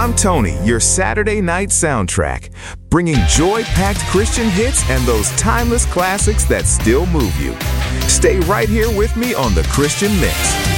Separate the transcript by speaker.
Speaker 1: I'm Tony, your Saturday night soundtrack, bringing joy-packed Christian hits and those timeless classics that still move you. Stay right here with me on The Christian Mix.